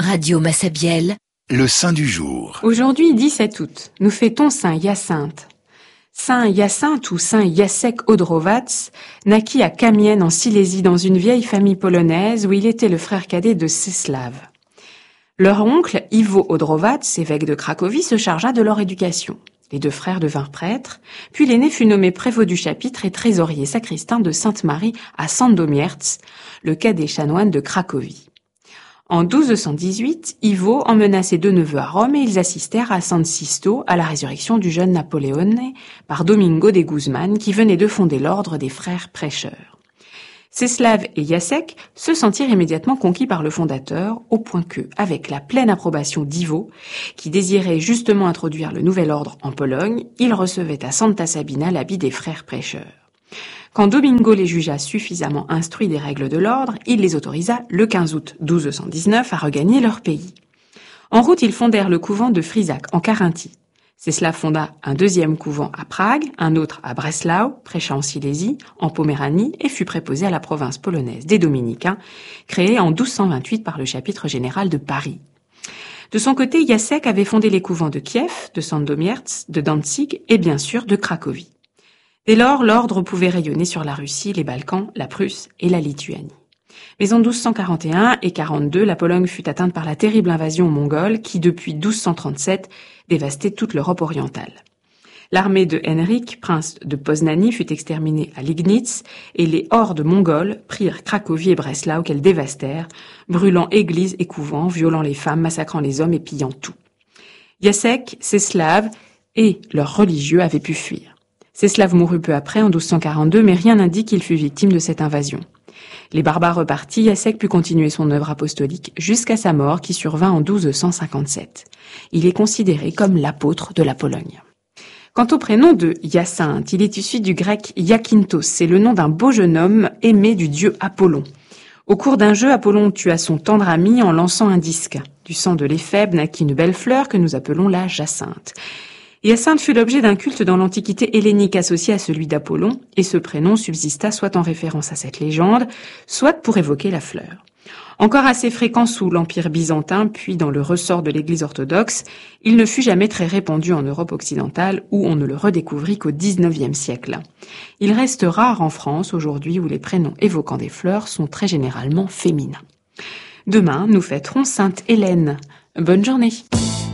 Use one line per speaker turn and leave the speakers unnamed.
Radio Massabielle,
le saint du jour.
Aujourd'hui, 17 août, nous fêtons Saint Hyacinthe. Saint Hyacinthe ou Saint Jacek Odrowac naquit à Kamień en Silésie dans une vieille famille polonaise où il était le frère cadet de Czesław. Leur oncle, Iwo Odrowac, évêque de Cracovie, se chargea de leur éducation. Les deux frères devinrent prêtres, puis l'aîné fut nommé prévôt du chapitre et trésorier sacristain de Sainte-Marie à Sandomierz, le cadet chanoine de Cracovie. En 1218, Iwo emmena ses deux neveux à Rome et ils assistèrent à San Sisto à la résurrection du jeune Napoléon par Domingo de Guzman qui venait de fonder l'ordre des frères prêcheurs. Czesław et Jacek se sentirent immédiatement conquis par le fondateur, au point que, avec la pleine approbation d'Iwo, qui désirait justement introduire le nouvel ordre en Pologne, il recevait à Santa Sabina l'habit des frères prêcheurs. Quand Domingo les jugea suffisamment instruits des règles de l'ordre, il les autorisa le 15 août 1219 à regagner leur pays. En route, ils fondèrent le couvent de Frisac en Carinthie. Czesław fonda un deuxième couvent à Prague, un autre à Breslau, prêcha en Silésie, en Poméranie et fut préposé à la province polonaise des Dominicains, créée en 1228 par le chapitre général de Paris. De son côté, Jacek avait fondé les couvents de Kiev, de Sandomierz, de Danzig et bien sûr de Cracovie. Dès lors, l'ordre pouvait rayonner sur la Russie, les Balkans, la Prusse et la Lituanie. Mais en 1241 et 42, la Pologne fut atteinte par la terrible invasion mongole qui, depuis 1237, dévastait toute l'Europe orientale. L'armée de Henryk, prince de Poznanie, fut exterminée à Liegnitz et les hordes mongoles prirent Cracovie et Breslau qu'elles dévastèrent, brûlant églises et couvents, violant les femmes, massacrant les hommes et pillant tout. Jacek, Czesław et leurs religieux avaient pu fuir. Czesław mourut peu après, en 1242, mais rien n'indique qu'il fut victime de cette invasion. Les barbares repartis, Jacek put continuer son œuvre apostolique jusqu'à sa mort qui survint en 1257. Il est considéré comme l'apôtre de la Pologne. Quant au prénom de Hyacinthe, il est issu du grec Iakintos, c'est le nom d'un beau jeune homme aimé du dieu Apollon. Au cours d'un jeu, Apollon tua son tendre ami en lançant un disque. Du sang de l'éphèbe naquit une belle fleur que nous appelons la jacinthe. Hyacinthe fut l'objet d'un culte dans l'Antiquité hellénique associé à celui d'Apollon, et ce prénom subsista soit en référence à cette légende, soit pour évoquer la fleur. Encore assez fréquent sous l'Empire byzantin, puis dans le ressort de l'Église orthodoxe, il ne fut jamais très répandu en Europe occidentale, où on ne le redécouvrit qu'au XIXe siècle. Il reste rare en France aujourd'hui, où les prénoms évoquant des fleurs sont très généralement féminins. Demain, nous fêterons Sainte Hélène. Bonne journée.